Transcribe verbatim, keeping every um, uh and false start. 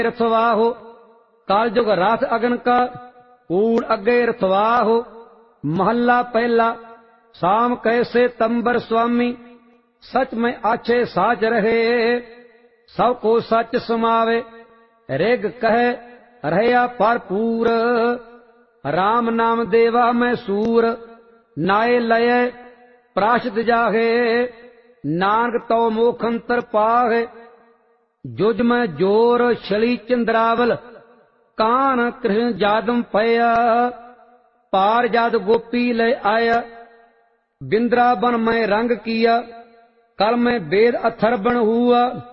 रथवाहो कालजुग रास अगन का कूड़ अगे रथवाहो। महला पहला शाम कैसे तंबर स्वामी सच में आछे साच रहे। सब को सच समावे रेग कहे रहया भरपूर। राम नाम देवा मैं सूर नाए लय प्राशद जाहे। नानक तो मोखंतर पाहे जुज में जोर छली चंद्रावल। कान कृष्ण जादम पया पार जाद गोपी ले आया। बिंद्रावन में रंग किया कल में वेद अथर्वण हुआ।